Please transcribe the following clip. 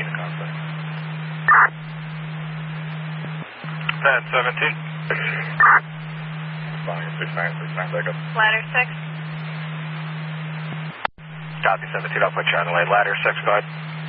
17 to contact. Pad 17. Volume 6969, back up. Ladder 6. Copy 17, I'll put you on the way. Ladder 6, go ahead.